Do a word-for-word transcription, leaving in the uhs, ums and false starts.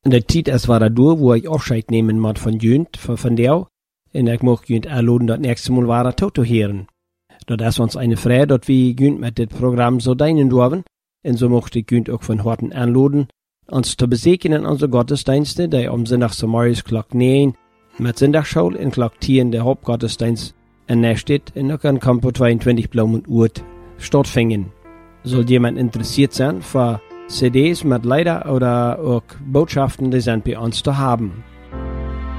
in der Zeit es war da durch, wo ich Abscheid nehmen muss von Jünd, von, von der. Und ich möchte Jünd erladen, das nächste Mal war er tot zu hören. Dat is ons eine Freude, dat wir Jünd mit dem Programm so dienen dürfen. Und so möchte ich Jünd auch von Horten anladen, uns zu besegnen in unsere Gottesdienste, die am Sonntag zum Morgens Glock neun mit Sonntagsschule in Glock zehn der Hauptgottesdienst in der Stadt in auch an Campo zweiundzwanzig Blaumund Urt stattfinden. Soll jemand interessiert sein für C Ds mit Lieder oder auch Botschaften, die sind bei uns zu haben.